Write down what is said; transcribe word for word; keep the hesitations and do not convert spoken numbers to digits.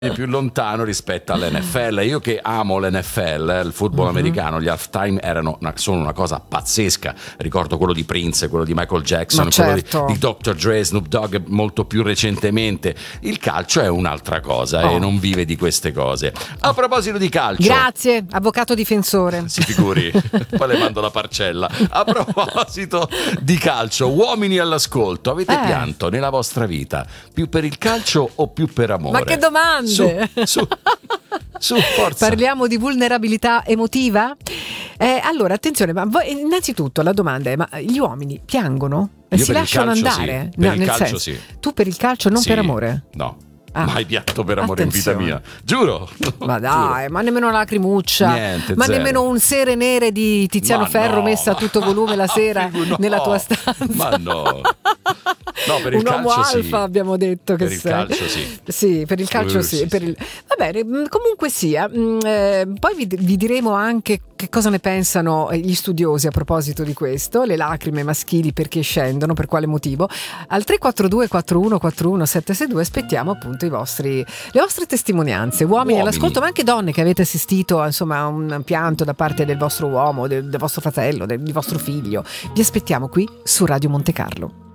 più lontano rispetto all'N F L. Io che amo l'N F L, il football mm-hmm. americano, gli halftime erano una, sono una cosa pazzesca. Ricordo quello di Prince, quello di Michael Jackson, Ma quello certo. di, di doctor Dre, Snoop Dogg molto più recentemente. Il calcio è un'altra cosa oh. e non vive di queste cose. A proposito di calcio, grazie, avvocato difensore. Si figuri, poi le mando la parcella. A proposito di calcio, uomini all'ascolto, avete Eh. pianto nella vostra vita più per il calcio o più per amore? Ma che domande! Su, su, su, forza. Parliamo di vulnerabilità emotiva? Eh, allora, attenzione, ma voi, innanzitutto la domanda è: ma gli uomini piangono? E Io si per il lasciano calcio andare? sì, per No, il nel calcio senso, sì. tu per il calcio, non Sì, per amore? No. Ah. Mai pianto per amore Attenzione. in vita mia, giuro. Ma dai, Giuro. ma nemmeno una lacrimuccia, Niente, ma zero. nemmeno un sere nere di Tiziano Ma Ferro no. messa a tutto volume la sera No. nella tua stanza. Ma no. No, per il un uomo calcio alfa sì. abbiamo detto che Per il sei. calcio sì. Sì, per il calcio Uh, sì. sì, per sì. il... Va bene, mh, comunque sia. Mh, eh, poi vi, vi diremo anche che cosa ne pensano gli studiosi a proposito di questo, le lacrime maschili perché scendono, per quale motivo. Al tre quattro due quattro uno quattro uno sette sei due aspettiamo appunto i vostri, le vostre testimonianze, uomini, Uomini. all'ascolto, ma anche donne che avete assistito insomma a un pianto da parte del vostro uomo, del, del vostro fratello, del, del vostro figlio. Vi aspettiamo qui su Radio Monte Carlo.